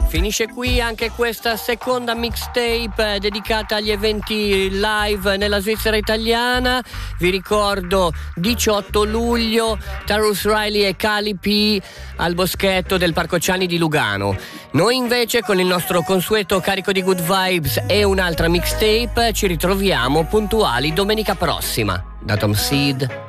Finisce qui anche questa seconda mixtape dedicata agli eventi live nella Svizzera italiana. Vi ricordo 18 luglio Tarrus Riley e Cali P al Boschetto del Parco Ciani di Lugano. Noi invece con il nostro consueto carico di good vibes e un'altra mixtape ci ritroviamo puntuali domenica prossima. Da Tom Seed